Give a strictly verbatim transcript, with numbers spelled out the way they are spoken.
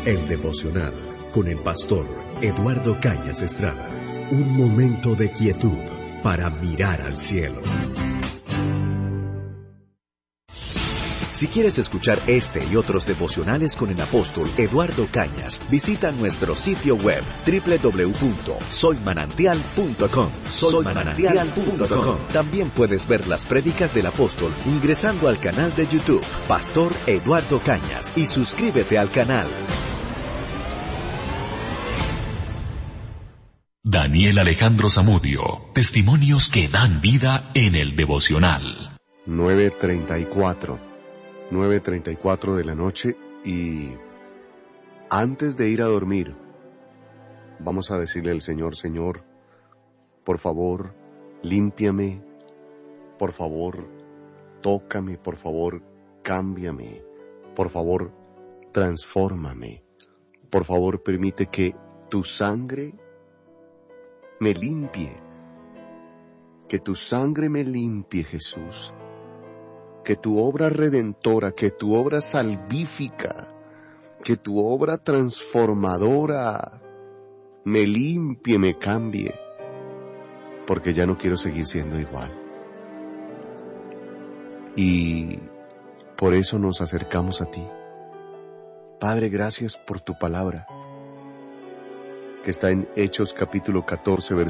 El devocional con el pastor Eduardo Cañas Estrada. Un momento de quietud para mirar al cielo. Si quieres escuchar este y otros devocionales con el apóstol Eduardo Cañas, visita nuestro sitio web doble u doble u doble u punto soy manantial punto com. soy manantial punto com. También puedes ver las prédicas del apóstol ingresando al canal de YouTube Pastor Eduardo Cañas y suscríbete al canal. Daniel Alejandro Zamudio, testimonios que dan vida en el devocional. nueve treinta y cuatro nueve treinta y cuatro de la noche, y antes de ir a dormir vamos a decirle al Señor: Señor, por favor, límpiame, por favor, tócame, por favor, cámbiame, por favor, transfórmame, por favor, permite que tu sangre me limpie, que tu sangre me limpie, Jesús, que tu obra redentora, que tu obra salvífica, que tu obra transformadora me limpie, me cambie, porque ya no quiero seguir siendo igual. Y por eso nos acercamos a ti. Padre, gracias por tu palabra, que está en Hechos capítulo catorce, versículo